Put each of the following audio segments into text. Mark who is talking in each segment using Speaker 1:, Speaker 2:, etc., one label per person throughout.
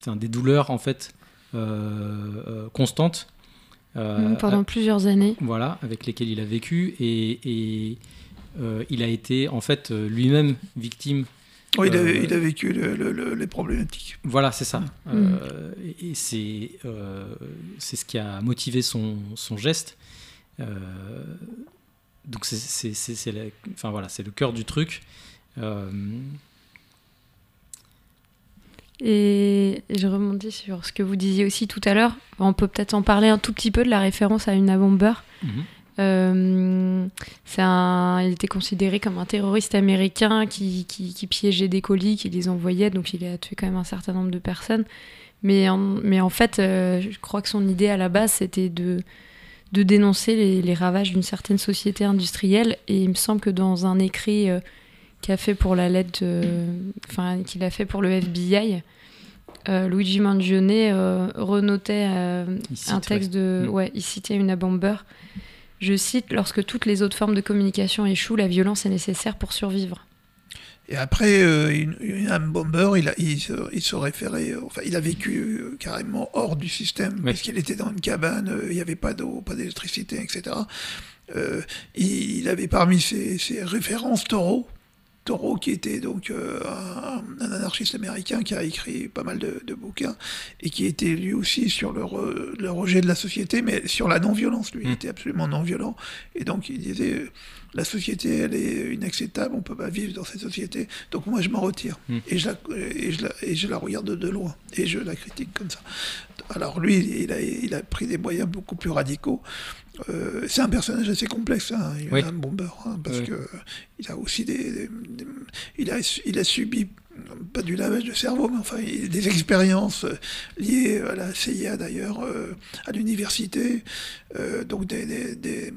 Speaker 1: des douleurs en fait constantes
Speaker 2: pendant plusieurs années.
Speaker 1: Voilà, avec lesquelles il a vécu et il a été en fait lui-même victime.
Speaker 3: Oui, il a vécu les problématiques.
Speaker 1: Voilà, c'est ça. Et c'est ce qui a motivé son geste. Donc c'est le cœur du truc.
Speaker 2: Et je rebondis sur ce que vous disiez aussi tout à l'heure. On peut peut-être en parler un tout petit peu de la référence à Una Bomber. Il était considéré comme un terroriste américain qui piégeait des colis, qui les envoyait, donc il a tué quand même un certain nombre de personnes. Mais en fait, je crois que son idée à la base, c'était de dénoncer les ravages d'une certaine société industrielle. Et il me semble que dans un écrit qu'il a fait pour qu'il a fait pour le FBI, Luigi Mangione renotait un texte il citait Una Bomber. Je cite: lorsque toutes les autres formes de communication échouent, la violence est nécessaire pour survivre.
Speaker 3: Et après, Una Bomber, il se référait, il a vécu carrément hors du système, puisqu'il était dans une cabane, il n'y avait pas d'eau, pas d'électricité, etc. Il avait parmi ses références Thoreau, qui était donc un anarchiste américain qui a écrit pas mal de bouquins et qui était lui aussi sur le rejet de la société, mais sur la non-violence. Lui, il était absolument non-violent. Et donc, il disait la société, elle est inacceptable, on ne peut pas vivre dans cette société. Donc, moi, je m'en retire. Et je la regarde de loin. Et je la critique comme ça. Alors, lui, il a pris des moyens beaucoup plus radicaux. C'est un personnage assez complexe, Una Bomber, parce que il a aussi il a subi pas du lavage de cerveau, mais enfin des expériences liées à la CIA d'ailleurs, à l'université, donc des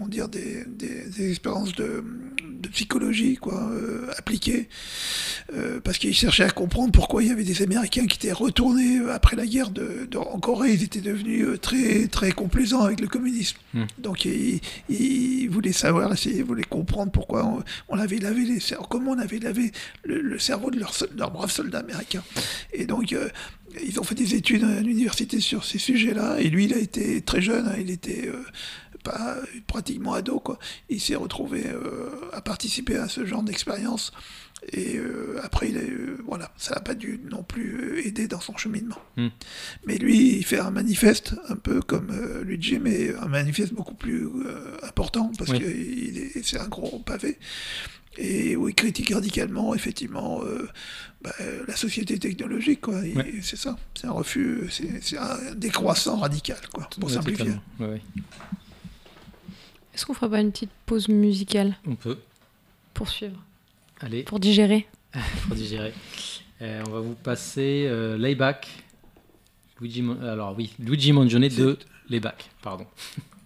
Speaker 3: expériences de psychologie appliquées, parce qu'il cherchait à comprendre pourquoi il y avait des Américains qui étaient retournés après la guerre en Corée. Ils étaient devenus très très complaisants avec le communisme. Donc il voulait savoir, il voulait comprendre pourquoi on avait lavé comment on avait lavé le cerveau de leurs braves soldats américains. Et donc ils ont fait des études à l'université sur ces sujets-là. Et lui, il a été très jeune, il était pratiquement ado, quoi. Il s'est retrouvé à participer à ce genre d'expérience. Et après, ça n'a pas dû non plus aider dans son cheminement. Mais lui, il fait un manifeste, un peu comme Luigi, mais un manifeste beaucoup plus important, parce que c'est un gros pavé. Et où il critique radicalement, effectivement, la société technologique, quoi. C'est ça, c'est un refus, c'est un décroissant radical, quoi, pour simplifier.
Speaker 2: Est-ce qu'on ferait pas une petite pause musicale ?
Speaker 1: On peut.
Speaker 2: Pour suivre.
Speaker 1: Allez.
Speaker 2: Pour digérer.
Speaker 1: On va vous passer Layback. Luigi Mangione de Layback, pardon.